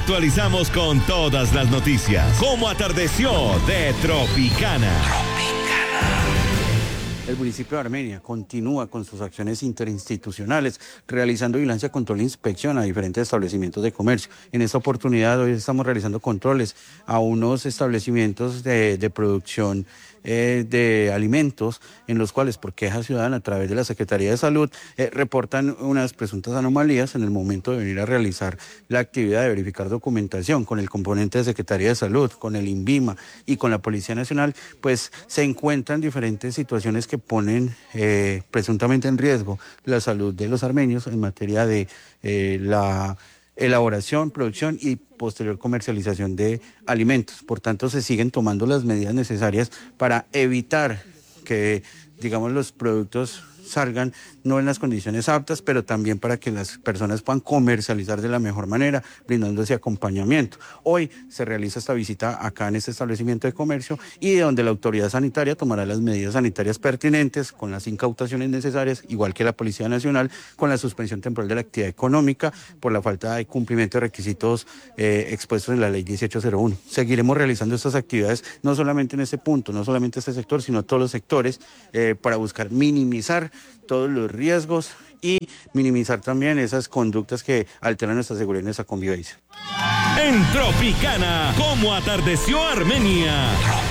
actualizamos con todas las noticias. Cómo atardeció de Tropicana. El municipio de Armenia continúa con sus acciones interinstitucionales, realizando vigilancia, control e inspección a diferentes establecimientos de comercio. En esta oportunidad hoy estamos realizando controles a unos establecimientos de producción de alimentos, en los cuales por queja ciudadana a través de la Secretaría de Salud reportan unas presuntas anomalías en el momento de venir a realizar la actividad de verificar documentación con el componente de Secretaría de Salud, con el INVIMA y con la Policía Nacional. Pues se encuentran diferentes situaciones que ponen presuntamente en riesgo la salud de los armenios en materia de la elaboración, producción y posterior comercialización de alimentos. Por tanto, se siguen tomando las medidas necesarias para evitar que, digamos, los productos salgan no en las condiciones aptas, pero también para que las personas puedan comercializar de la mejor manera, brindando ese acompañamiento. Hoy se realiza esta visita acá en este establecimiento de comercio y donde la autoridad sanitaria tomará las medidas sanitarias pertinentes con las incautaciones necesarias, igual que la Policía Nacional, con la suspensión temporal de la actividad económica por la falta de cumplimiento de requisitos expuestos en la Ley 1801. Seguiremos realizando estas actividades no solamente en este punto, no solamente este sector, sino todos los sectores para buscar minimizar todos los riesgos y minimizar también esas conductas que alteran nuestra seguridad y nuestra convivencia. En Tropicana, ¿cómo atardeció Armenia?